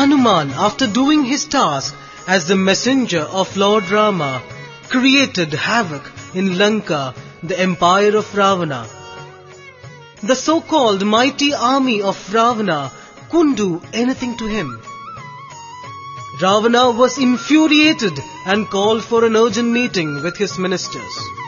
Hanuman, after doing his task as the messenger of Lord Rama, created havoc in Lanka, the empire of Ravana. The so-called mighty army of Ravana couldn't do anything to him. Ravana was infuriated and called for an urgent meeting with his ministers.